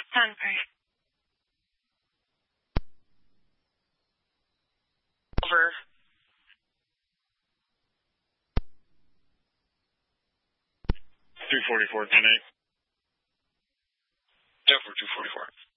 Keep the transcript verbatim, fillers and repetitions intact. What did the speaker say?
Sunbury. Over. two forty-four, ten eight. Denver two forty-four.